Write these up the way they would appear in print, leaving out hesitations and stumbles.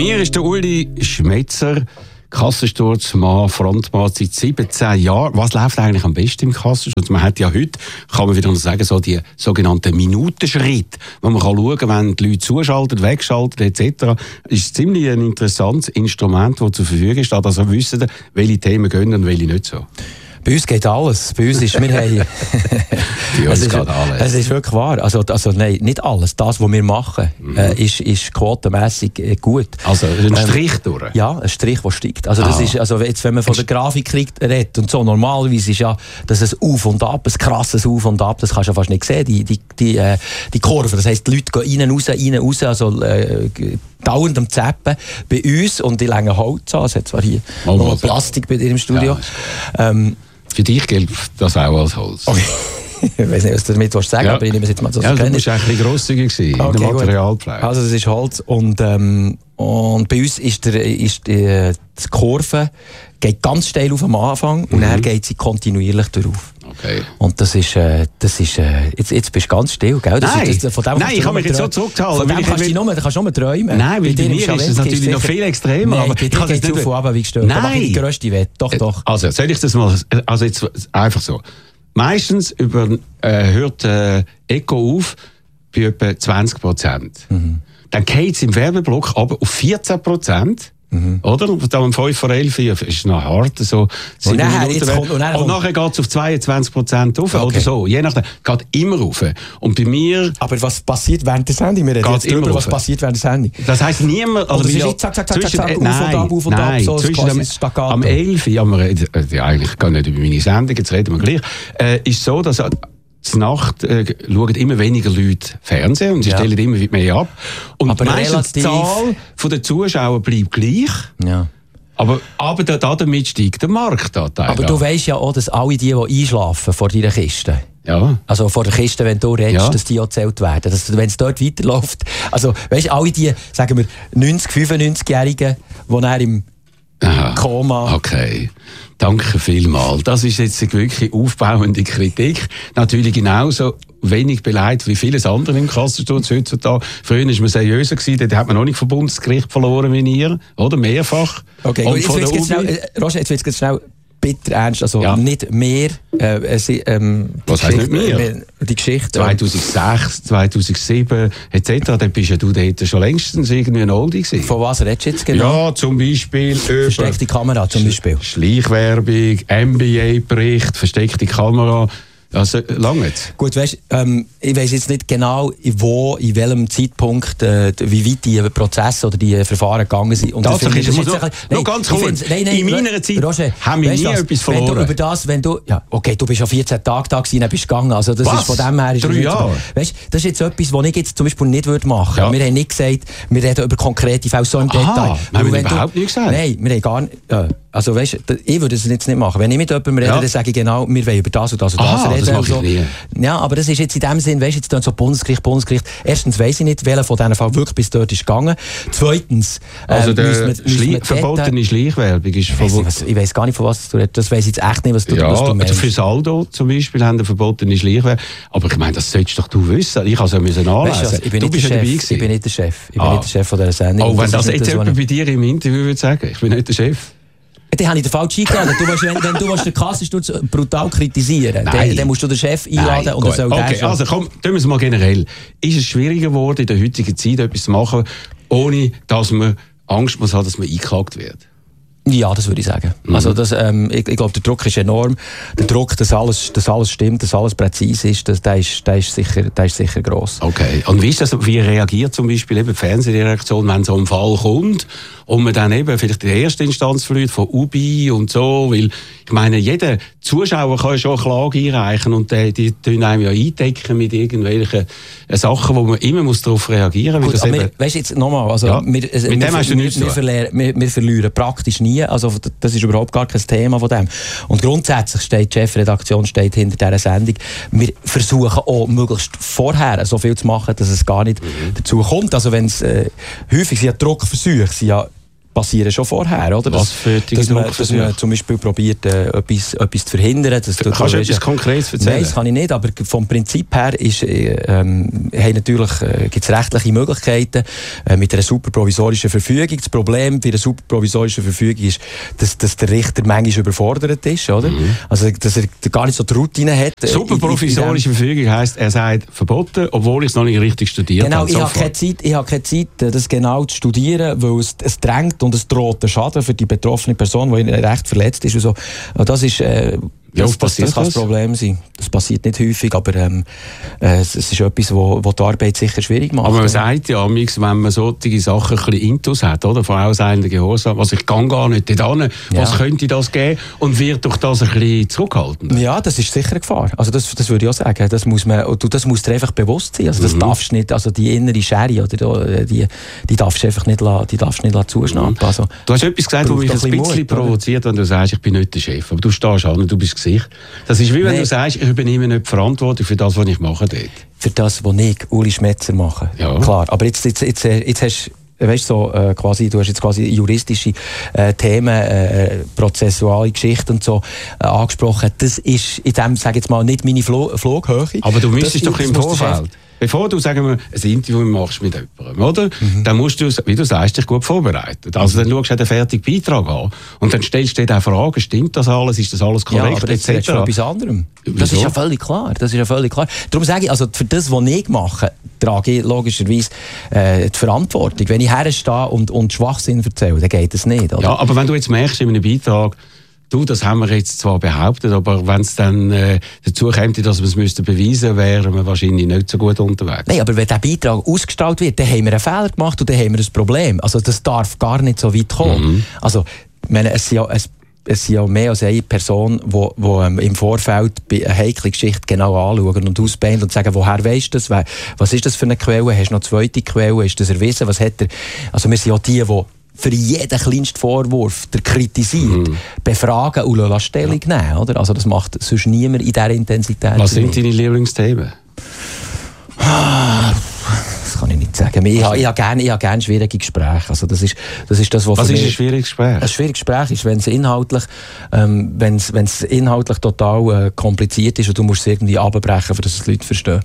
mir ist der Uli Schmetzer, Kassensturzmann, Frontmann seit 17 Jahren. Was läuft eigentlich am besten im Kassensturz? Man hat ja heute, kann man wieder noch sagen, so die sogenannten Minutenschritte, wo man kann schauen, wenn die Leute zuschalten, wegschalten etc. Ist ziemlich ein interessantes Instrument, das zur Verfügung steht. Also wissen, welche Themen gehen und welche nicht so. Bei uns geht alles. Bei uns ist, wir haben, bei uns geht alles. Es ist wirklich wahr. Also nein, nicht alles. Das, was wir machen, ist quotenmässig gut. Also ein Strich durch? Ja, ein Strich, der steigt. Also das ist, also jetzt, wenn man von der Grafik redet und so, normalerweise ist ja das ein Auf und Ab, ein krasses Auf und Ab, das kannst du ja fast nicht sehen, die Kurve. Das heisst, die Leute gehen rein, raus, also dauernd am Zappen. Bei uns, und die längen Holz an, es hat zwar hier noch Plastik bei dir im Studio. Ja, für dich gilt das auch als Holz. Okay. Ich weiß nicht, was du damit sagen willst, aber ich nehme es jetzt mal so. Ja, du musst eigentlich ein bisschen grosszügig sein in der Materialpflege. Also das ist Holz und bei uns ist die Kurve geht ganz steil auf am Anfang und dann geht sie kontinuierlich durch. Okay. Und das ist jetzt bist du ganz still, gell? Nein, ich kann mich jetzt so zurückhalten. Von dem kannst du nur träumen. Nein, weil bei mir ist es natürlich noch viel extremer. Nein, bei dir geht es auf und runter wie gestört. Nein. Da mache ich die grösste Wette. Doch. Also, soll ich das mal, also jetzt einfach so. Meistens hört Eco auf bei etwa 20%. Dann geht es im Werbeblock aber auf 14%. Oder? Und dann um 5 vor 11 ist es noch hart. So und nachher geht es auf 22% rauf. Okay. Oder so. Je nachdem. Geht immer rauf. Und bei mir. Aber was passiert während der Sendung? Wir reden jetzt darüber, was passiert während der Sendung. Das heisst, niemand. Also es ist nicht zack, auf und ab. So am 11 Uhr, eigentlich gar nicht über meine Sendung, jetzt reden wir gleich, ist so, dass zur Nacht schauen immer weniger Leute Fernsehen und sie stellen immer mehr ab. Und aber meistens die Zahl der Zuschauer bleibt gleich. Ja. Aber damit steigt der Marktanteil. Aber du weisst ja auch, dass alle die einschlafen vor deiner Kiste. Ja. Also vor der Kiste, wenn du redest, dass die auch gezählt werden. Wenn es dort weiterläuft. Also weisst du, alle die, sagen wir, 90-, 95-Jährigen, die dann im Koma. Okay. Danke vielmals. Das ist jetzt eine wirklich aufbauende Kritik. Natürlich genauso wenig beleidigt wie vieles andere im Kassensturz heutzutage. Früher war man seriöser gewesen, dort hat man noch nicht vom Bundesgericht verloren wie ihr, oder? Mehrfach. Okay, gut, Roger, jetzt wird es schnell bitter ernst, also nicht mehr. Was heisst nicht mehr? Die Geschichte. 2006, 2007 etc. Dann bist ja du dort schon längstens irgendwie ein Oldie gewesen. Von was redest du jetzt genau? Ja, zum Beispiel versteckte Kamera zum Beispiel. Schleichwerbung, NBA-Bericht, versteckte Kamera. Also, lange jetzt. Gut, weißt, ich weiss jetzt nicht genau, wo, in welchem Zeitpunkt, wie weit die Prozesse oder die Verfahren gegangen sind. Und das ist noch ganz kurz. In meiner Zeit Roger, haben wir nie etwas verloren. Du bist ja 14 Tage da gewesen, dann bist du gegangen. Also das ist von dem her... 3 Jahre? Weißt, das ist jetzt etwas, was ich jetzt zum Beispiel nicht machen würde. Ja. Wir haben nicht gesagt, wir reden über konkrete Fälle so im Detail. Haben wir überhaupt nicht gesagt? Nein, wir haben gar nicht... Also weißt, ich würde es jetzt nicht machen. Wenn ich mit jemandem rede, dann sage ich genau, wir wollen über das und das und das reden. Das mache ich nie. Ja, aber das ist jetzt in dem Sinn, weißt, jetzt dann so Bundesgericht. Erstens weiss ich nicht, welcher von diesen Fall wirklich bis dort ist gegangen. Zweitens, also der verbotene Schleichwerbung ist verboten. Ich weiss gar nicht, von was du redest. Das weiss ich jetzt echt nicht, was du meinst. Also für Saldo zum Beispiel haben eine verbotene Schleichwerbung. Aber ich meine, das solltest doch du wissen. Ich kann es ja nachlesen. Du bist ja dabei gewesen. Ich bin nicht der Chef. Ich bin nicht der Chef von dieser Sendung. Oh, wenn das jetzt jemand bei dir im Interview würde sagen, ich bin nicht der Chef. Dann habe ich den falsch eingeladen. Wenn du den Kassensturz brutal kritisieren willst, dann musst du den Chef einladen. Und soll also komm, tun wir es mal generell. Ist es schwieriger geworden, in der heutigen Zeit etwas zu machen, ohne dass man Angst muss haben, dass man eingeklagt wird? Ja, das würde ich sagen. Also ich glaube, der Druck ist enorm. Der Druck, dass alles stimmt, dass alles präzise ist, der ist sicher gross. Okay. Und wie ist das, wie reagiert zum Beispiel eben die Fernsehredaktion, wenn so ein Fall kommt und man dann eben vielleicht in der ersten Instanz verliert von UBI und so, weil ich meine, jeder Zuschauer kann ja schon eine Klage einreichen und die tun einem ja eindecken mit irgendwelchen Sachen, wo man immer muss darauf reagieren muss. Weißt du jetzt nochmal, also wir verlieren praktisch nie. Also das ist überhaupt gar kein Thema von dem. Und grundsätzlich steht die Chefredaktion hinter dieser Sendung. Wir versuchen auch möglichst vorher so viel zu machen, dass es gar nicht dazu kommt. Also wenn es häufig sind ja Druckversuche, sind ja passieren schon vorher, oder? Was für dass man zum Beispiel probiert, etwas zu verhindern. Kannst du etwas Konkretes erzählen? Nein, das kann ich nicht, aber vom Prinzip her gibt es rechtliche Möglichkeiten mit einer superprovisorischen Verfügung. Das Problem bei einer superprovisorischen Verfügung ist, dass der Richter manchmal überfordert ist, oder? Also, dass er gar nicht so die Routine hat. Superprovisorische Verfügung heisst, er sagt verboten, obwohl ich es noch nicht richtig studiert habe. Genau, ich habe keine Zeit, das genau zu studieren, weil es drängt und es droht der Schaden für die betroffene Person, die recht verletzt ist. Und so. Das ist das kann das Problem sein. Das passiert nicht häufig, aber es ist etwas, wo die Arbeit sicher schwierig macht. Aber man sagt ja, wenn man solche Sachen ein bisschen intus hat, oder? Vorauseilender Gehorsam, also ich kann gar nicht dorthin, was könnte das geben? Und wird durch das ein bisschen zurückhaltend? Ja, das ist sicher eine Gefahr. Also das würde ich auch sagen. Das muss dir einfach bewusst sein. Also das darfst nicht, also die innere Schere, oder die darfst du einfach nicht zuschnappen. Also, du hast etwas gesagt, was mich ein bisschen provoziert, wenn du sagst, ich bin nicht der Chef. Aber du stehst an und du bist Gesicht. Das ist wie wenn du sagst, ich übernehme nicht die Verantwortung für das, was ich mache dort. Für das, was ich, Uli Schmetzer, mache. Ja. Klar, aber jetzt hast du, weißt, du hast jetzt quasi juristische Themen, prozessuale Geschichte und so angesprochen. Das ist in dem, sage ich jetzt mal, nicht meine Flughöhe. Aber du müsstest doch im Vorfeld. Bevor du, sagen wir, ein Interview machst mit jemandem, oder? Dann musst du, wie du sagst, dich gut vorbereiten. Also dann schaust du den fertigen Beitrag an und dann stellst du dir auch Fragen, stimmt das alles, ist das alles korrekt, ja, aber das ist schon etwas anderem. Das ist ja völlig klar. Darum sage ich, also für das, was ich mache, trage ich logischerweise die Verantwortung. Wenn ich herstehe und Schwachsinn erzähle, dann geht das nicht. Oder? Ja, aber wenn du jetzt merkst in einem Beitrag, das haben wir jetzt zwar behauptet, aber wenn es dann dazu käme, dass wir es beweisen müssten, wären wir wahrscheinlich nicht so gut unterwegs. Nein, aber wenn der Beitrag ausgestrahlt wird, dann haben wir einen Fehler gemacht und dann haben wir ein Problem. Also das darf gar nicht so weit kommen. Also, ich meine, es sind ja mehr als eine Person, die im Vorfeld eine heikle Geschichte genau anschauen und ausbeenden und sagen, woher weisst du das? Was ist das für eine Quelle? Hast du noch eine zweite Quelle? Ist das erwiesen? Was hat er? Also wir sind ja die für jeden kleinsten Vorwurf, der kritisiert, befragen und Stellung nehmen. Oder? Also das macht sonst niemand in dieser Intensität. Was sind deine Lieblingsthemen? Das kann ich nicht sagen. Ich habe gerne schwierige Gespräche. Also das ist das, was ist ein schwieriges Gespräch? Ein schwieriges Gespräch ist, wenn es inhaltlich total kompliziert ist und du musst es irgendwie abbrechen, damit es die Leute verstehen.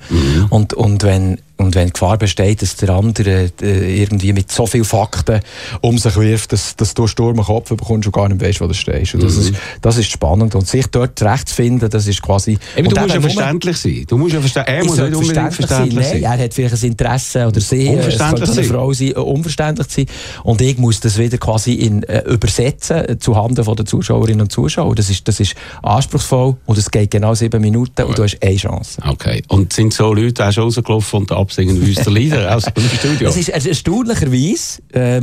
Und wenn die Gefahr besteht, dass der andere irgendwie mit so vielen Fakten um sich wirft, dass du einen Sturm am Kopf bekommst und gar nicht weißt, wo du stehst. Und das ist spannend. Und sich dort zurechtzufinden, das ist quasi... Eben, du musst ja verständlich sein. Er muss nicht unbedingt verständlich sein. Er hat vielleicht ein Interesse oder es könnte eine Frau sein, unverständlich sein. Und ich muss das wieder quasi übersetzen zuhanden von den Zuschauerinnen und Zuschauern. Das ist anspruchsvoll und es geht genau 7 Minuten und du hast eine Chance. Okay. Und sind so Leute auch schon rausgelaufen und absingen wüste Lieder aus dem Studio? Es ist erstaunlicherweise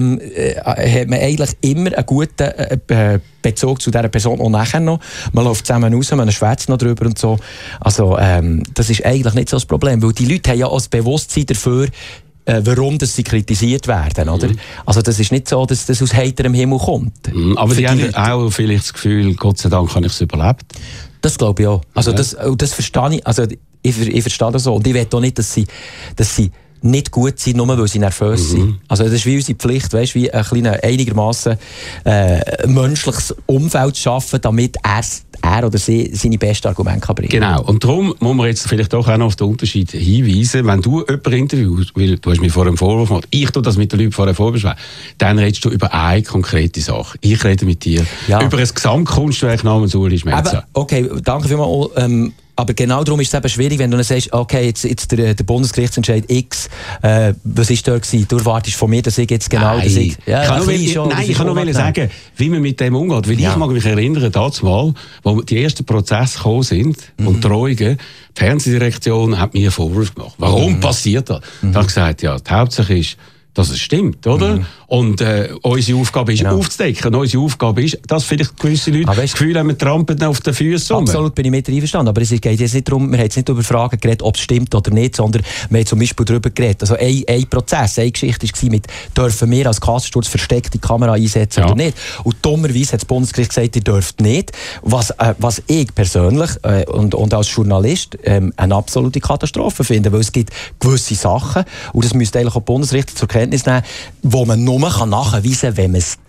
hat man eigentlich immer einen guten Bezug zu dieser Person auch nachher noch. Man läuft zusammen raus, man schwätzt noch drüber und so. Also das ist eigentlich nicht so das Problem, weil die Leute haben ja auch das Bewusstsein dafür, warum sie kritisiert werden, oder? Also das ist nicht so, dass das aus heiterem Himmel kommt. Aber die haben auch vielleicht das Gefühl, Gott sei Dank habe ich es überlebt. Das glaube ich auch. Also das verstehe ich. Also ich verstehe das so. Und ich will auch nicht, dass sie nicht gut sind, nur weil sie nervös sind. Also das ist wie unsere Pflicht, weißt, wie ein einigermaßen menschliches Umfeld zu schaffen, damit er oder sie seine besten Argumente kann bringen kann. Genau. Und darum muss man jetzt vielleicht auch noch auf den Unterschied hinweisen. Wenn du jemanden interviewst, weil du hast mich vor einem Vorwurf gemacht, ich tue das mit den Leuten vorher vorbeschweren, dann redest du über eine konkrete Sache. Ich rede mit dir über ein Gesamtkunstwerk namens Uli Schmetzer. Okay, danke vielmals. Aber genau darum ist es eben schwierig, wenn du dann sagst, okay, jetzt der Bundesgerichtsentscheid X, was ist da gewesen? Du erwartest von mir, dass ich jetzt genau... Nein, ich kann nur sagen, wie man mit dem umgeht. Weil ich mag mich erinnern, damals, wo die ersten Prozesse gekommen sind und Drohungen, die Fernsehdirektion hat mir einen Vorwurf gemacht. Warum passiert das? Da habe ich gesagt, ja, die Hauptsache ist, dass es stimmt, oder? Und unsere Aufgabe ist aufzudecken. Unsere Aufgabe ist, dass vielleicht gewisse Leute das Gefühl haben, wir trampeln auf den Füßen. Absolut, bin ich mit einverstanden. Aber es geht jetzt nicht darum, wir haben jetzt nicht über Fragen geredet, ob es stimmt oder nicht, sondern wir haben zum Beispiel darüber geredet. Also ein Prozess, eine Geschichte war mit, dürfen wir als Kassensturz versteckte Kamera einsetzen oder nicht? Und dummerweise hat das Bundesgericht gesagt, ihr dürft nicht. Was ich persönlich und als Journalist eine absolute Katastrophe finde, weil es gibt gewisse Sachen, und das müsste eigentlich auch die Bundesrichter zur Kenntnis nehmen, wo man nur nachweisen kann, wenn man es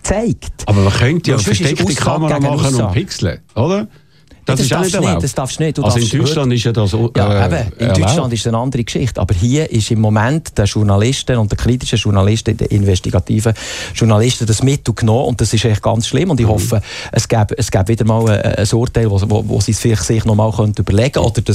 zeigt. Aber man könnte ja Weil eine sonst ist versteckte Aussage Kamera gegen machen und Aussage. pixeln, oder? Das ist auch nicht erlaubt. Das darfst du nicht. Also in Deutschland ist ja das in Deutschland ist es eine andere Geschichte. Aber hier ist im Moment der Journalisten und der kritischen Journalisten, der investigativen Journalisten das Mittel genommen. Und das ist echt ganz schlimm. Und ich hoffe, es gäbe wieder mal ein Urteil, wo sie sich noch mal überlegen können. Oder